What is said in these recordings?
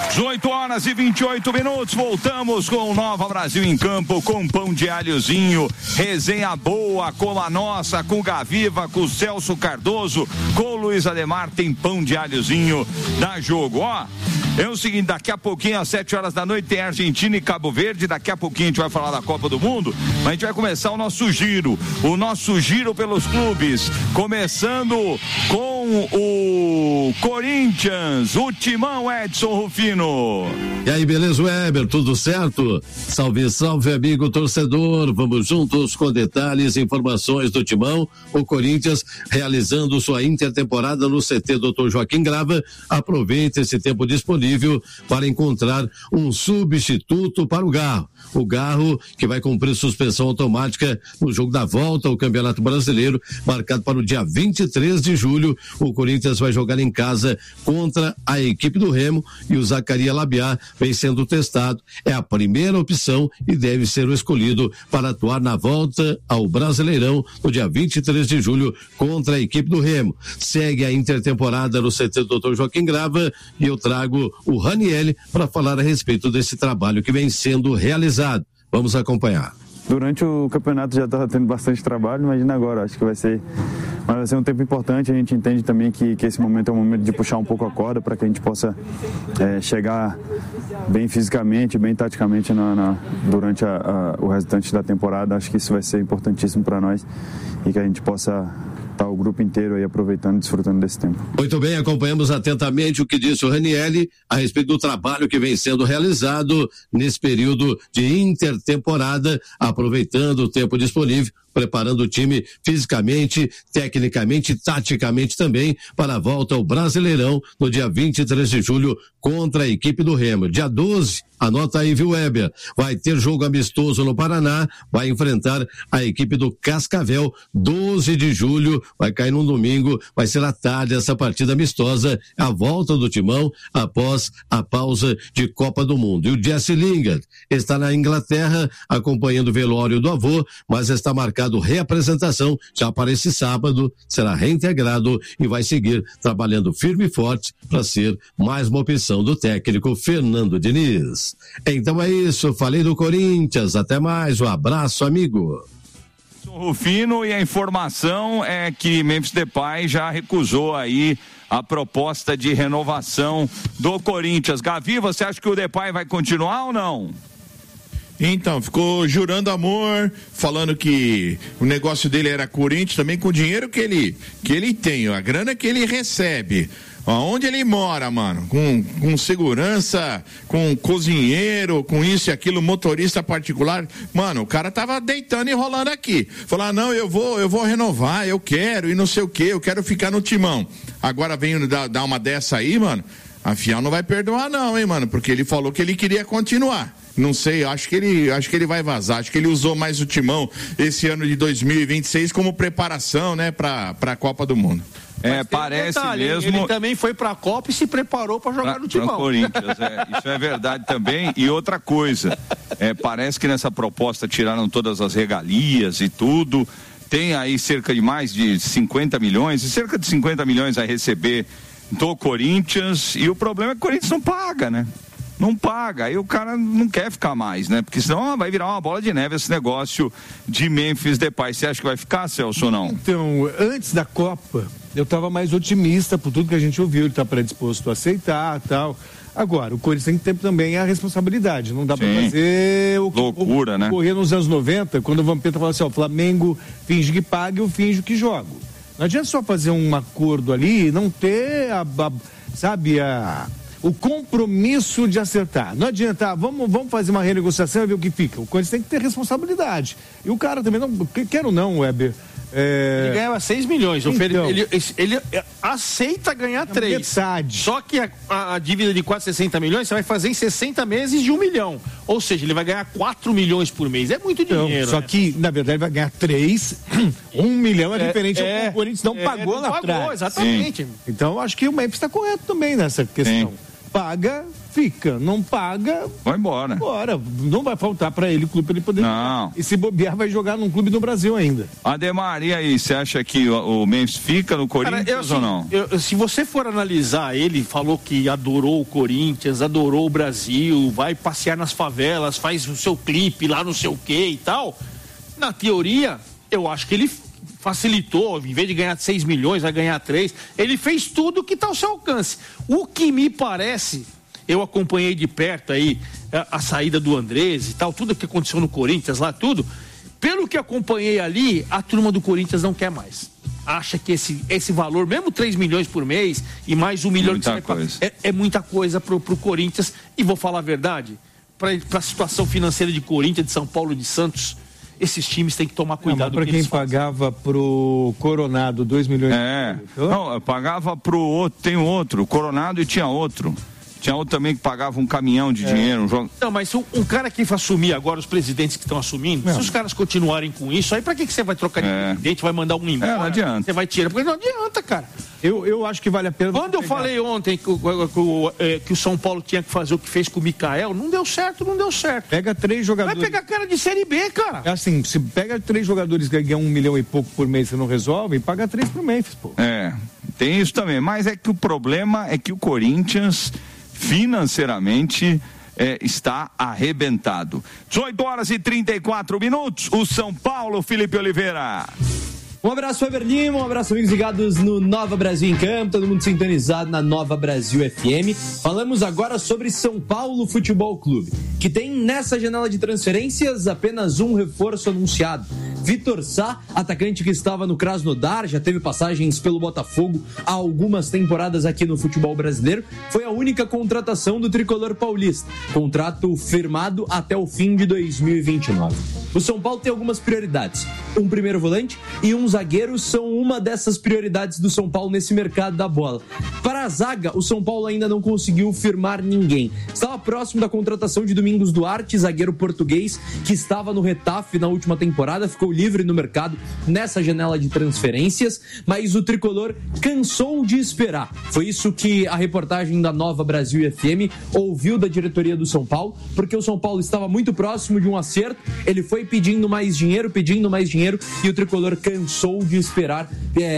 18h28, voltamos com o Nova Brasil em Campo, com pão de alhozinho, resenha boa, com a nossa, com o Gaviva, com o Celso Cardoso, com o Luiz Ademar, tem pão de alhozinho, dá jogo, ó. É o seguinte, daqui a pouquinho, às 7 horas da noite, tem Argentina e Cabo Verde. Daqui a pouquinho a gente vai falar da Copa do Mundo, mas a gente vai começar o nosso giro pelos clubes, começando com o Corinthians, o Timão, Edson Rufino. E aí, beleza, Weber, tudo certo? Salve, salve, amigo torcedor, vamos juntos com detalhes e informações do Timão. O Corinthians realizando sua intertemporada no CT Dr. Joaquim Grava. Aproveite esse tempo disponível para encontrar um substituto para o Garro. O Garro que vai cumprir suspensão automática no jogo da volta ao Campeonato Brasileiro, marcado para o dia 23 de julho. O Corinthians vai jogar em casa contra a equipe do Remo e o Zacarias Labiá vem sendo testado. É a primeira opção e deve ser o escolhido para atuar na volta ao Brasileirão no dia 23 de julho contra a equipe do Remo. Segue a intertemporada no CT Dr. Joaquim Grava e eu trago o Ranielli para falar a respeito desse trabalho que vem sendo realizado. Vamos acompanhar. Durante o campeonato já estava tendo bastante trabalho, imagina agora, acho que vai ser um tempo importante. A gente entende também que esse momento é um momento de puxar um pouco a corda para que a gente possa chegar bem fisicamente, bem taticamente durante o restante da temporada. Acho que isso vai ser importantíssimo para nós e que a gente possa o grupo inteiro aí aproveitando e desfrutando desse tempo. Muito bem, acompanhamos atentamente o que disse o Ranielli a respeito do trabalho que vem sendo realizado nesse período de intertemporada, aproveitando o tempo disponível, preparando o time fisicamente, tecnicamente e taticamente também para a volta ao Brasileirão no dia 23 de julho contra a equipe do Remo. Dia 12, anota aí, viu, Weber? Vai ter jogo amistoso no Paraná, vai enfrentar a equipe do Cascavel, 12 de julho, vai cair num domingo, vai ser à tarde essa partida amistosa, a volta do Timão após a pausa de Copa do Mundo. E o Jesse Lingard está na Inglaterra acompanhando o velório do avô, mas está marcado reapresentação já para esse sábado, será reintegrado e vai seguir trabalhando firme e forte para ser mais uma opção do técnico Fernando Diniz. Então é isso, falei do Corinthians, até mais, um abraço, amigo. Rufino, e a informação é que Memphis Depay já recusou aí a proposta de renovação do Corinthians. Gavi, você acha que o Depay vai continuar ou não? Então, ficou jurando amor, falando que o negócio dele era Corinthians, também com o dinheiro que ele tem, a grana que ele recebe. Onde ele mora, mano, com segurança, com cozinheiro, com isso e aquilo, motorista particular, mano, o cara tava deitando e rolando aqui, falar, não, eu vou renovar, eu quero, e não sei o que, eu quero ficar no Timão. Agora vem dar uma dessa aí, mano, a Fiel não vai perdoar não, hein, mano, porque ele falou que ele queria continuar. Não sei, acho que ele vai vazar, acho que ele usou mais o Timão esse ano de 2026 como preparação, né, pra Copa do Mundo. Parece detalhe, mesmo. Ele também foi pra Copa e se preparou para jogar no Timão. Corinthians, isso é verdade também. E outra coisa, parece que nessa proposta tiraram todas as regalias e tudo. Tem aí cerca de mais de 50 milhões, e cerca de 50 milhões a receber do Corinthians. E o problema é que o Corinthians não paga, né? Não paga, aí o cara não quer ficar mais, né? Porque senão vai virar uma bola de neve esse negócio de Memphis Depay. Você acha que vai ficar, Celso, ou não? Então, antes da Copa, eu estava mais otimista por tudo que a gente ouviu, ele está predisposto a aceitar e tal. Agora, o Corinthians tem que ter também a responsabilidade, não dá para fazer loucura, né? Correr nos anos 90, quando o Vampeta falava assim, ó, o Flamengo finge que paga e eu finjo que jogo. Não adianta só fazer um acordo ali e não ter o compromisso de acertar. Não adianta, vamos fazer uma renegociação e ver o que fica. O Corinthians tem que ter responsabilidade. E o cara também não, quer ou não, Weber. Ele ganhava 6 milhões. Então, ele aceita ganhar 3. Metade. Só que a dívida de quase 60 milhões você vai fazer em 60 meses de 1 milhão. Ou seja, ele vai ganhar 4 milhões por mês. É muito dinheiro. Só que, na verdade, vai ganhar 3. 1 milhão é diferente ao que o Corinthians não pagou lá atrás. Exatamente. Sim. Então, acho que o Memphis está correto também nessa questão. Paga, fica. Não paga, vai embora. Não vai faltar para ele o clube para ele poder jogar. E se bobear, vai jogar num clube no Brasil ainda. Ademar, e aí, você acha que o Memphis fica no Corinthians ou não? Se você for analisar, ele falou que adorou o Corinthians, adorou o Brasil, vai passear nas favelas, faz o seu clipe lá não sei o que e tal. Na teoria, eu acho que ele facilitou, em vez de ganhar 6 milhões, vai ganhar 3. Ele fez tudo que está ao seu alcance. O que me parece, eu acompanhei de perto aí a saída do Andrés e tal, tudo que aconteceu no Corinthians lá, tudo. Pelo que acompanhei ali, a turma do Corinthians não quer mais. Acha que esse valor, mesmo 3 milhões por mês e mais 1 milhão é muita coisa pro Corinthians. E vou falar a verdade, para a situação financeira de Corinthians, de São Paulo, de Santos, esses times têm que tomar cuidado. Para quem pagava pro Coronado 2 milhões. Não, eu pagava pro outro, tem outro, Coronado, e tinha outro. Tinha outro também que pagava um caminhão de dinheiro. Não, mas um cara que vai assumir agora, os presidentes que estão assumindo, se os caras continuarem com isso, aí pra que você vai trocar de presidente, vai mandar um embora? Não adianta. Você vai tirar, porque não adianta, cara. Eu acho que vale a pena. Quando eu falei ontem que o São Paulo tinha que fazer o que fez com o Mikael, não deu certo. Pega 3 jogadores. Vai pegar cara de Série B, cara. É assim, se pega 3 jogadores que ganham 1 milhão e pouco por mês, você não resolve, paga 3 pro Memphis, pô. Tem isso também, mas é que o problema é que o Corinthians financeiramente está arrebentado. 18h34, o São Paulo, Felipe Oliveira. Um abraço, Weber Lima, um abraço, amigos ligados no Nova Brasil em Campo, todo mundo sintonizado na Nova Brasil FM. Falamos agora sobre São Paulo Futebol Clube, que tem nessa janela de transferências apenas um reforço anunciado. Vitor Sá, atacante que estava no Krasnodar, já teve passagens pelo Botafogo há algumas temporadas aqui no futebol brasileiro, foi a única contratação do tricolor paulista, contrato firmado até o fim de 2029. O São Paulo tem algumas prioridades, um primeiro volante e um zagueiro são uma dessas prioridades do São Paulo nesse mercado da bola. Para a zaga, o São Paulo ainda não conseguiu firmar ninguém. Estava próximo da contratação de Domingos Duarte, zagueiro português, que estava no Retafe na última temporada, ficou livre no mercado nessa janela de transferências, mas o tricolor cansou de esperar. Foi isso que a reportagem da Nova Brasil FM ouviu da diretoria do São Paulo, porque o São Paulo estava muito próximo de um acerto, ele foi pedindo mais dinheiro, e o tricolor cansou de esperar.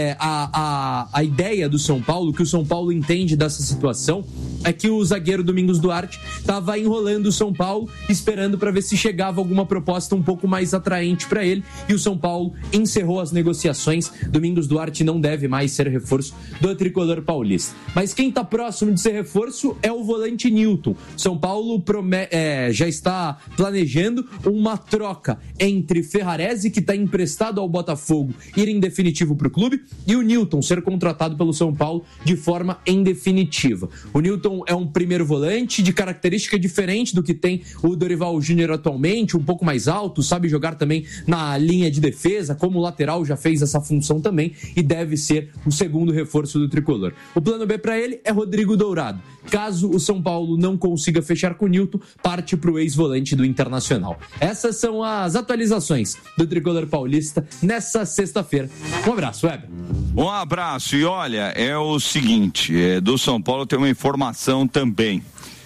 A ideia do São Paulo, que o São Paulo entende dessa situação, é que o zagueiro Domingos Duarte estava enrolando o São Paulo, esperando para ver se chegava alguma proposta um pouco mais atraente para ele, e o São Paulo encerrou as negociações. Domingos Duarte não deve mais ser reforço do tricolor paulista. Mas quem está próximo de ser reforço é o volante Nilton. São Paulo já está planejando uma troca entre Ferrarese, que está emprestado ao Botafogo, ir em definitivo para o clube, e o Nilton ser contratado pelo São Paulo de forma em definitiva. O Nilton é um primeiro volante de característica diferente do que tem o Dorival Júnior atualmente, um pouco mais alto, sabe jogar também na linha de defesa, como lateral já fez essa função também, e deve ser o segundo reforço do tricolor. O plano B para ele é Rodrigo Dourado. Caso o São Paulo não consiga fechar com o Nilton, parte para o ex-volante do Internacional. Essas são as atualizações do tricolor paulista nessa sexta-feira. Um abraço, Weber. Um abraço. E olha, é o seguinte, do São Paulo tem uma informação também.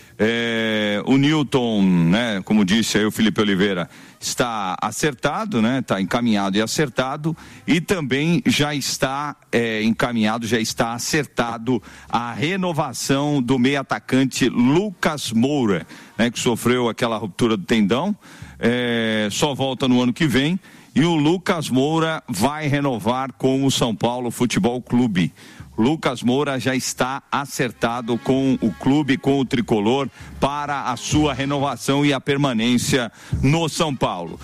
O Nilton, né, como disse aí o Felipe Oliveira, está acertado, né, está encaminhado e acertado, e também já está encaminhado, já está acertado a renovação do meio atacante Lucas Moura, né, que sofreu aquela ruptura do tendão, só volta no ano que vem, e o Lucas Moura vai renovar com o São Paulo Futebol Clube. Lucas Moura já está acertado com o clube, com o tricolor, para a sua renovação e a permanência no São Paulo.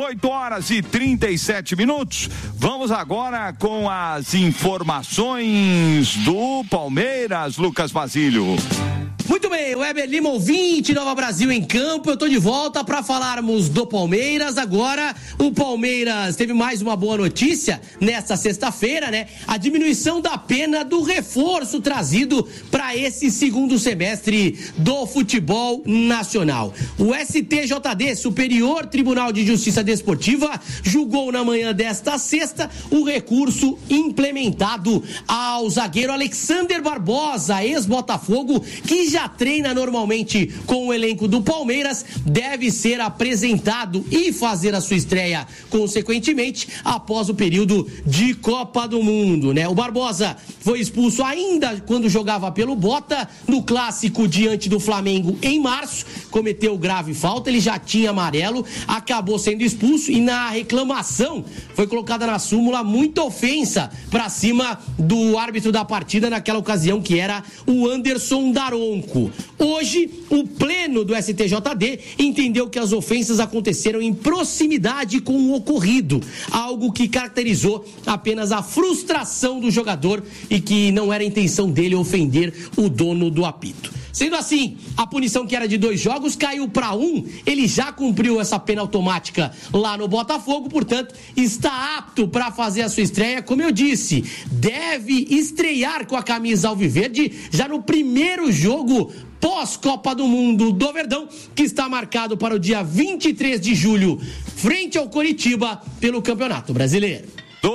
18h37. Vamos agora com as informações do Palmeiras, Lucas Basílio. Muito bem, Weber Lima, ouvinte, Nova Brasil em Campo, eu tô de volta para falarmos do Palmeiras. Agora, o Palmeiras teve mais uma boa notícia nesta sexta-feira, né? A diminuição da pena do reforço trazido para esse segundo semestre do futebol nacional. O STJD, Superior Tribunal de Justiça Desportiva, julgou na manhã desta sexta o recurso implementado ao zagueiro Alexander Barbosa, ex-Botafogo, que já treina treina normalmente com o elenco do Palmeiras, deve ser apresentado e fazer a sua estreia, consequentemente, após o período de Copa do Mundo, né? O Barbosa foi expulso ainda quando jogava pelo Bota, no clássico diante do Flamengo em março, cometeu grave falta, ele já tinha amarelo, acabou sendo expulso e na reclamação foi colocada na súmula muita ofensa pra cima do árbitro da partida naquela ocasião, que era o Anderson Daronco. Hoje, o pleno do STJD entendeu que as ofensas aconteceram em proximidade com o ocorrido, algo que caracterizou apenas a frustração do jogador e que não era a intenção dele ofender o dono do apito. Sendo assim, a punição que era de 2 jogos caiu para 1, ele já cumpriu essa pena automática lá no Botafogo, portanto, está apto para fazer a sua estreia. Como eu disse, deve estrear com a camisa alviverde já no primeiro jogo pós-Copa do Mundo do Verdão, que está marcado para o dia 23 de julho, frente ao Coritiba, pelo Campeonato Brasileiro.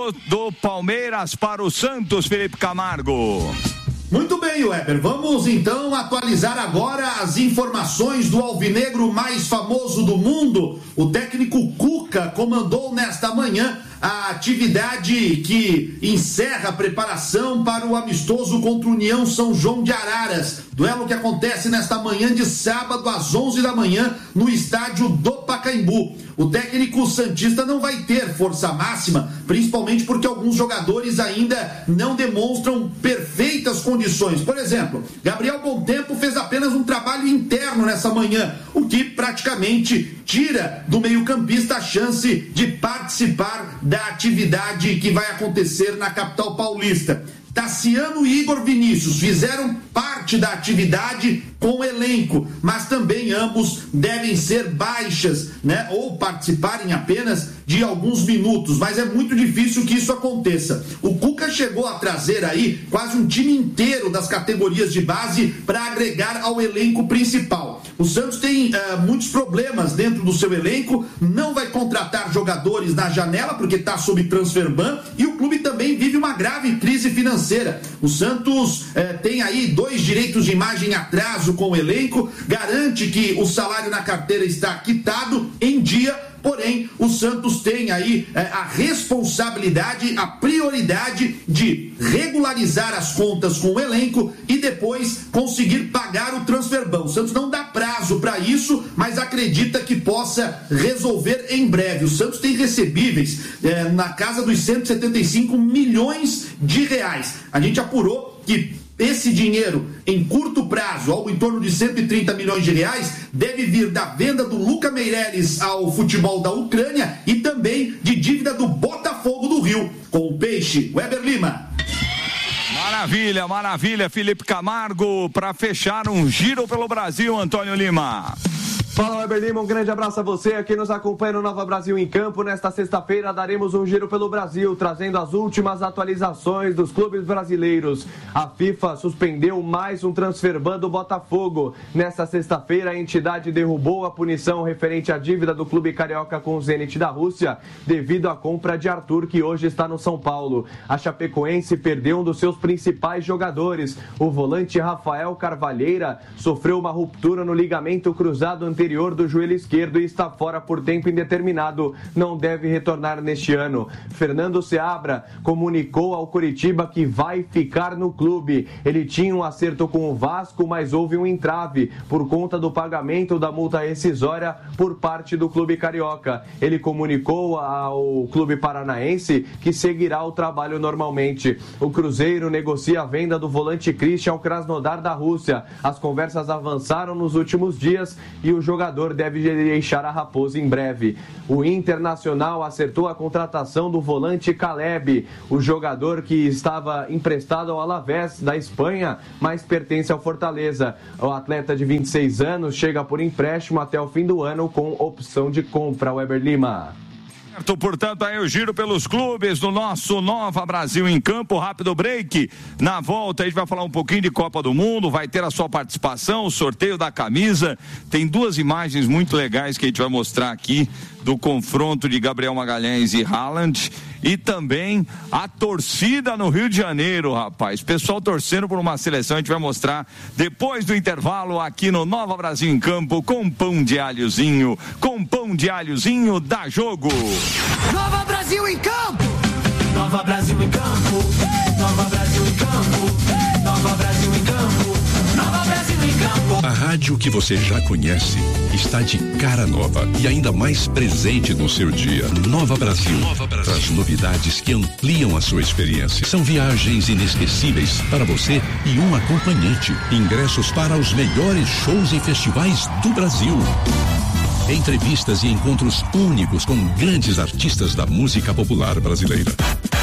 Do Palmeiras para o Santos, Felipe Camargo. Muito bem, Weber. Vamos então atualizar agora as informações do alvinegro mais famoso do mundo. O técnico Cuca comandou nesta manhã a atividade que encerra a preparação para o amistoso contra o União São João de Araras. Duelo que acontece nesta manhã de sábado às 11 da manhã no estádio do Pacaembu. O técnico santista não vai ter força máxima, principalmente porque alguns jogadores ainda não demonstram perfeitas condições. Por exemplo, Gabriel Bontempo fez apenas um trabalho interno nessa manhã, o que praticamente tira do meio-campista a chance de participar da atividade que vai acontecer na capital paulista. Tassiano e Igor Vinícius fizeram parte da atividade com o elenco, mas também ambos devem ser baixas, né? Ou participarem apenas de alguns minutos, mas é muito difícil que isso aconteça. O Cuca chegou a trazer aí quase um time inteiro das categorias de base para agregar ao elenco principal. O Santos tem muitos problemas dentro do seu elenco, não vai contratar jogadores na janela porque está sob transfer ban, e o clube também vive uma grave crise financeira. O Santos tem aí 2 direitos de imagem em atraso com o elenco, garante que o salário na carteira está quitado em dia. Porém, o Santos tem aí a responsabilidade, a prioridade de regularizar as contas com o elenco e depois conseguir pagar o transfer ban. O Santos não dá prazo para isso, mas acredita que possa resolver em breve. O Santos tem recebíveis na casa dos 175 milhões de reais. A gente apurou que esse dinheiro, em curto prazo, algo em torno de 130 milhões de reais, deve vir da venda do Luca Meireles ao futebol da Ucrânia e também de dívida do Botafogo do Rio. Com o Peixe, Weber Lima. Maravilha, maravilha, Felipe Camargo. Para fechar um giro pelo Brasil, Antônio Lima. Fala, Weber Lima, um grande abraço a você aqui nos acompanha no Nova Brasil em Campo. Nesta sexta-feira daremos um giro pelo Brasil, trazendo as últimas atualizações dos clubes brasileiros. A FIFA suspendeu mais um transfer ban do Botafogo. Nesta sexta-feira, a entidade derrubou a punição referente à dívida do clube carioca com o Zenit da Rússia, devido à compra de Arthur, que hoje está no São Paulo. A Chapecoense perdeu um dos seus principais jogadores. O volante Rafael Carvalheira sofreu uma ruptura no ligamento cruzado anterior do joelho esquerdo e está fora por tempo indeterminado, não deve retornar neste ano. Fernando Seabra comunicou ao Coritiba que vai ficar no clube. Ele tinha um acerto com o Vasco, mas houve um entrave por conta do pagamento da multa rescisória por parte do clube carioca. Ele comunicou ao clube paranaense que seguirá o trabalho normalmente. O Cruzeiro negocia a venda do volante Christian ao Krasnodar da Rússia. As conversas avançaram nos últimos dias e o jogador deve deixar a Raposa em breve. O Internacional acertou a contratação do volante Caleb, o jogador que estava emprestado ao Alavés da Espanha, mas pertence ao Fortaleza. O atleta de 26 anos chega por empréstimo até o fim do ano com opção de compra. Weber Lima. Portanto, aí o giro pelos clubes do nosso Nova Brasil em Campo. Rápido break. Na volta a gente vai falar um pouquinho de Copa do Mundo, vai ter a sua participação, o sorteio da camisa. Tem 2 imagens muito legais que a gente vai mostrar aqui do confronto de Gabriel Magalhães e Haaland, e também a torcida no Rio de Janeiro, rapaz. Pessoal torcendo por uma seleção, a gente vai mostrar depois do intervalo aqui no Nova Brasil em Campo, com pão de alhozinho, dá jogo. Nova Brasil em Campo! Nova Brasil em Campo! Nova Brasil em Campo! Nova Brasil em Campo! Nova Brasil em Campo! A rádio que você já conhece está de cara nova e ainda mais presente no seu dia. Nova Brasil. Traz novidades que ampliam a sua experiência. São viagens inesquecíveis para você e um acompanhante. Ingressos para os melhores shows e festivais do Brasil. Entrevistas e encontros únicos com grandes artistas da música popular brasileira.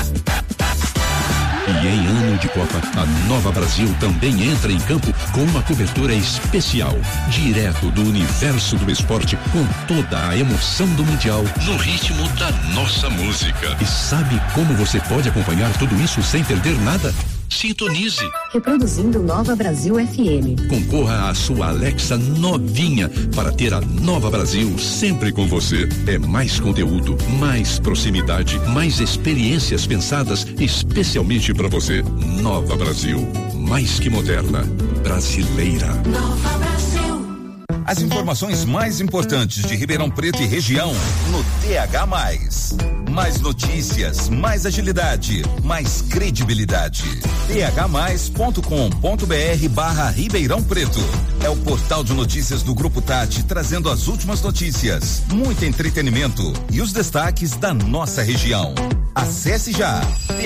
E em ano de Copa, a Nova Brasil também entra em campo com uma cobertura especial, direto do universo do esporte, com toda a emoção do Mundial, no ritmo da nossa música. E sabe como você pode acompanhar tudo isso sem perder nada? Sintonize. Reproduzindo Nova Brasil FM. Concorra à sua Alexa novinha para ter a Nova Brasil sempre com você. É mais conteúdo, mais proximidade, mais experiências pensadas especialmente para você. Nova Brasil, mais que moderna, brasileira. Nova Brasil. As informações mais importantes de Ribeirão Preto e região no TH+. Mais notícias, mais agilidade, mais credibilidade. th+.com.br/Ribeirão Preto. É o portal de notícias do Grupo Tati, trazendo as últimas notícias, muito entretenimento e os destaques da nossa região. Acesse já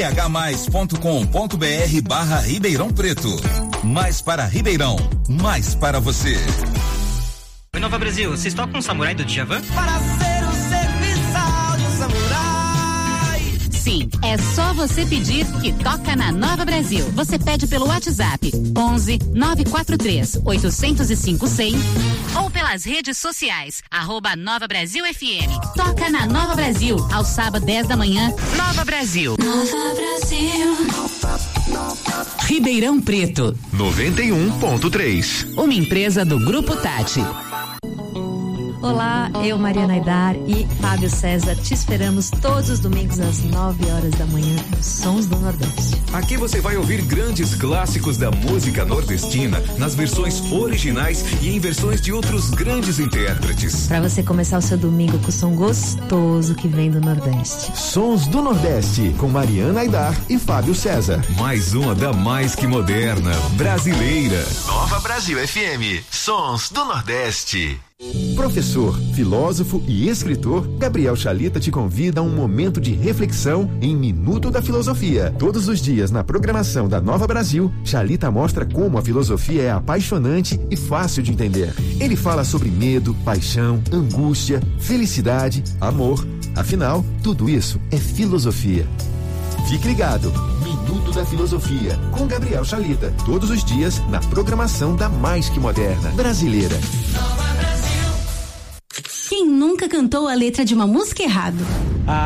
th+.com.br/Ribeirão Preto. Mais para Ribeirão, mais para você. Oi, Nova Brasil, vocês tocam um Samurai do Djavan? Para ser o serviçal de um samurai. Sim, é só você pedir que toca na Nova Brasil. Você pede pelo WhatsApp 11 943 805 100 ou pelas redes sociais @Nova Brasil FM. Toca na Nova Brasil, ao sábado 10 da manhã. Nova Brasil. Nova Brasil. Ribeirão Preto 91.3. Uma empresa do Grupo Tati. Olá, eu, Mariana Aidar e Fábio César, te esperamos todos os domingos às 9 horas da manhã nos Sons do Nordeste. Aqui você vai ouvir grandes clássicos da música nordestina nas versões originais e em versões de outros grandes intérpretes. Para você começar o seu domingo com o som gostoso que vem do Nordeste. Sons do Nordeste, com Mariana Aidar e Fábio César. Mais uma da mais que moderna, brasileira. Nova Brasil FM, Sons do Nordeste. Professor, filósofo e escritor, Gabriel Chalita te convida a um momento de reflexão em Minuto da Filosofia. Todos os dias na programação da Nova Brasil, Chalita mostra como a filosofia é apaixonante e fácil de entender. Ele fala sobre medo, paixão, angústia, felicidade, amor. Afinal, tudo isso é filosofia. Fique ligado. Minuto da Filosofia, com Gabriel Chalita. Todos os dias na programação da mais que moderna brasileira. Quem nunca cantou a letra de uma música errado?